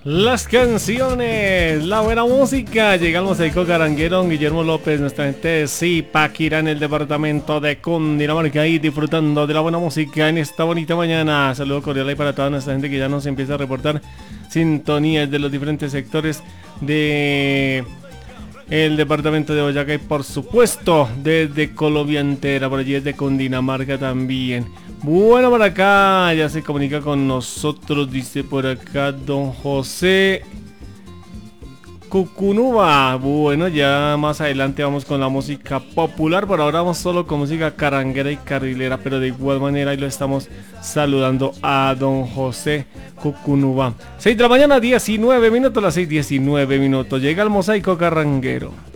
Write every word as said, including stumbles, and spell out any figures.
Las canciones, la buena música. Llega el mosaico caranguero, Guillermo López, nuestra gente de Zipaquirá en el departamento de Cundinamarca, y disfrutando de la buena música en esta bonita mañana. Saludo cordial ahí para toda nuestra gente que ya nos empieza a reportar sintonías de los diferentes sectores de el departamento de Boyacá y por supuesto desde Colombia entera, por allí desde Cundinamarca también. Bueno, por acá ya se comunica con nosotros, dice por acá don José Cucunuba. Bueno, ya más adelante vamos con la música popular. Por ahora vamos solo con música caranguera y carrilera, pero de igual manera ahí lo estamos saludando a don José Cucunuba. seis de la mañana, diecinueve minutos, las seis diecinueve minutos. Llega el mosaico carranguero.